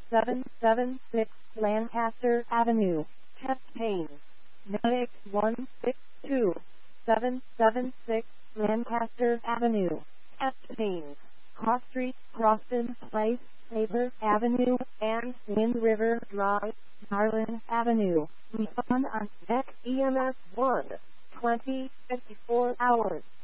776 Lancaster Avenue, chest pain. Medic 162 776 Lancaster Avenue, chest pain. Cross Street, Croston Place, Sabre Avenue, and Wind River Drive, Garland Avenue. Refund on next EMS 1, 20, 54 hours.